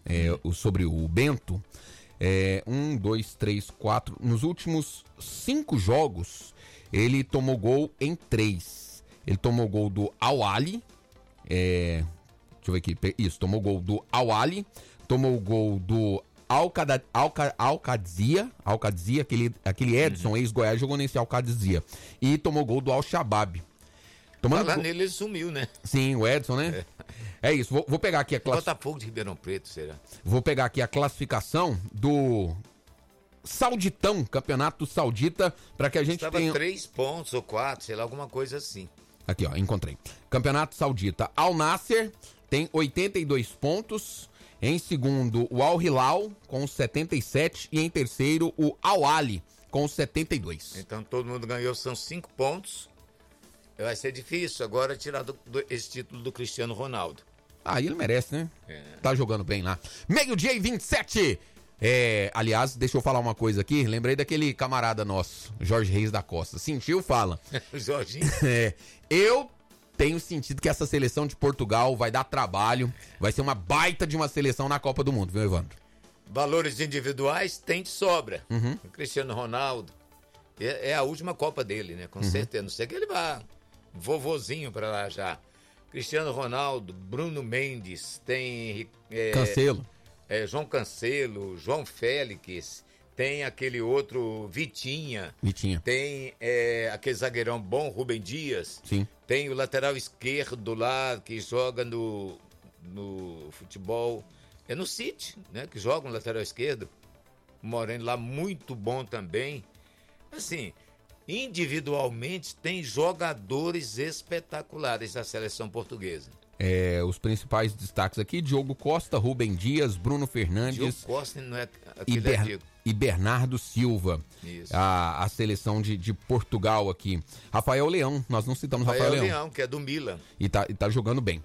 sobre o Bento. 1, 2, 3, 4. Nos últimos 5 jogos, ele tomou gol em 3. Ele tomou gol do Al-Ahly. Deixa eu ver aqui. Isso, tomou gol do Al-Ahly. Tomou gol do Al-Qadsia, aquele Edson, ex-Goiás, jogou nesse Al-Qadsia. E tomou gol do Al-Shabaab. Falar nele, ele sumiu, né? Sim, o Edson, né? É isso, vou pegar aqui a classificação. Botafogo de Ribeirão Preto, será? Vou pegar aqui a classificação do Sauditão, Campeonato Saudita, para que a gente tenha... 3 pontos ou 4, sei lá, alguma coisa assim. Aqui, ó, encontrei. Campeonato Saudita, Al-Nassr tem 82 pontos. Em segundo, o Al-Hilal com 77 e em terceiro, o Al-Ahly com 72. Então todo mundo ganhou, são 5 pontos. Vai ser difícil agora tirar esse título do Cristiano Ronaldo. Ele merece, né? Tá jogando bem lá. 12h27. Aliás, deixa eu falar uma coisa aqui. Lembrei daquele camarada nosso, Jorge Reis da Costa. Sentiu? Fala. Jorginho? Eu tenho sentido que essa seleção de Portugal vai dar trabalho. Vai ser uma baita de uma seleção na Copa do Mundo, viu, Evandro? Valores individuais tem de sobra. O Cristiano Ronaldo é a última Copa dele, né? Com certeza. Não sei que ele vá vovozinho pra lá já. Cristiano Ronaldo, Bruno Mendes, tem... Cancelo. João Cancelo, João Félix, tem aquele outro Vitinha. Tem aquele zagueirão bom, Rubem Dias. Sim. Tem o lateral esquerdo lá, que joga no futebol. No City, né? Que joga no lateral esquerdo. Moreno lá, muito bom também. Assim, individualmente tem jogadores espetaculares da seleção portuguesa. Os principais destaques aqui: Diogo Costa, Rubem Dias, Bruno Fernandes. Diogo Costa não é aquele e Bernardo Silva. Isso. A seleção de Portugal aqui. Rafael Leão, nós não citamos Rafael Leão, que é do Milan. E tá jogando bem.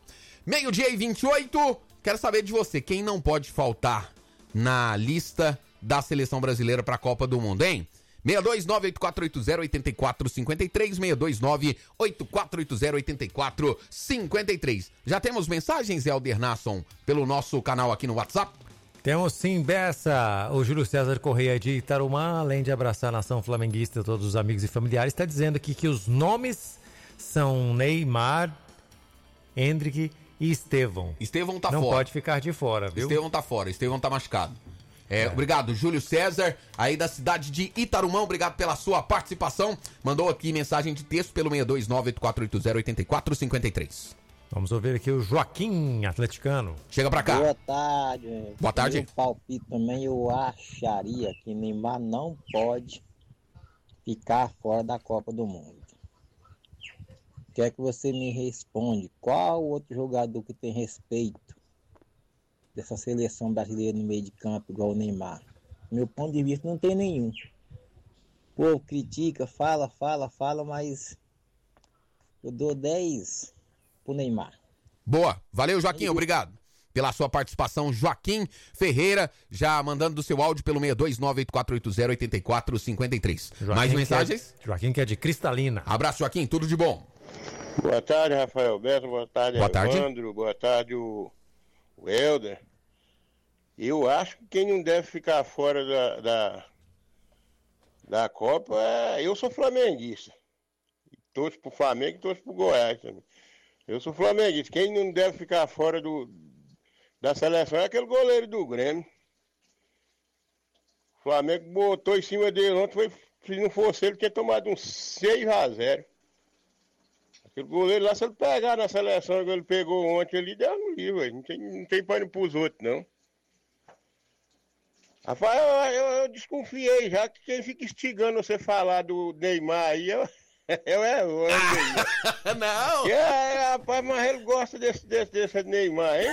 12h28, quero saber de você, quem não pode faltar na lista da seleção brasileira para a Copa do Mundo, hein? 629-8480-8453, 629-8480-8453. Já temos mensagens, Helder Nasson, pelo nosso canal aqui no WhatsApp? Temos sim, Bessa. O Júlio César Correia de Itarumã, além de abraçar a nação flamenguista, todos os amigos e familiares, está dizendo aqui que os nomes são Neymar, Hendrick e Estevão. Estevão tá fora. Não pode ficar de fora, viu? Estevão tá fora, Estevão tá machucado. Obrigado, Júlio César, aí da cidade de Itarumã, obrigado pela sua participação. Mandou aqui mensagem de texto pelo 629-8480-8453. Vamos ouvir aqui o Joaquim, atleticano. Chega pra cá. Boa tarde. Boa tarde. Meu palpite também, eu acharia que Neymar não pode ficar fora da Copa do Mundo. Quer que você me responde, qual outro jogador que tem respeito dessa seleção brasileira no meio de campo igual o Neymar? Meu ponto de vista, não tem nenhum. Pô, critica, fala, mas eu dou 10 pro Neymar. Boa, valeu, Joaquim, obrigado pela sua participação. Joaquim Ferreira, já mandando do seu áudio pelo 629-8480-8453. Mais mensagens? Joaquim, que é de Cristalina. Abraço, Joaquim, tudo de bom. Boa tarde, Rafael Beto, boa tarde, Evandro, boa tarde, o Helder. Eu acho que quem não deve ficar fora da Copa eu sou flamenguista. Torço pro Flamengo e torço pro Goiás também. Eu sou flamenguista. Quem não deve ficar fora da seleção é aquele goleiro do Grêmio. O Flamengo botou em cima dele ontem, se não fosse ele, tinha tomado uns 6-0. Aquele goleiro lá, se ele pegar na seleção que ele pegou ontem, ele deu no livro, não tem pano pros outros, não. Rafael, eu desconfiei já que quem fica instigando você falar do Neymar aí eu Não! Rapaz, mas ele gosta desse Neymar, hein?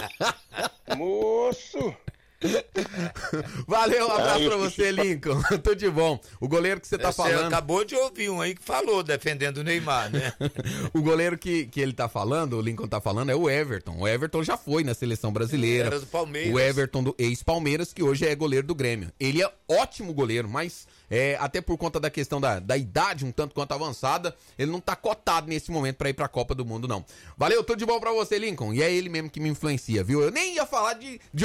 Moço! Valeu, um abraço pra você, Lincoln. Tudo de bom. O goleiro que você tá falando... Você acabou de ouvir um aí que falou defendendo o Neymar, né? O goleiro que ele tá falando, o Lincoln tá falando, é o Everton. O Everton já foi na seleção brasileira. Era do Palmeiras. O Everton do ex-Palmeiras, que hoje é goleiro do Grêmio. Ele é ótimo goleiro, mas até por conta da questão da idade um tanto quanto avançada, ele não tá cotado nesse momento pra ir pra Copa do Mundo, não. Valeu, tudo de bom pra você, Lincoln. E é ele mesmo que me influencia, viu? Eu nem ia falar de